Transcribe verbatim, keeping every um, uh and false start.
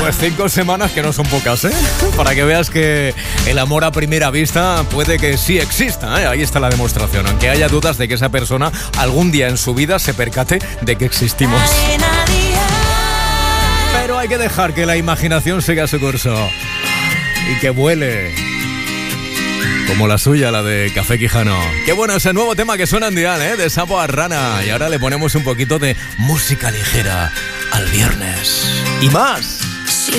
Pues cinco semanas que no son pocas, ¿eh? Para que veas que el amor a primera vista puede que sí exista, ¿eh? Ahí está la demostración, aunque haya dudas de que esa persona algún día en su vida se percate de que existimos. Pero hay que dejar que la imaginación siga su curso y que vuele. Como la suya, la de Café Quijano. Qué bueno ese nuevo tema que suena en Dial, ¿eh? De Sapo a Rana. Y ahora le ponemos un poquito de música ligera al viernes. Y más.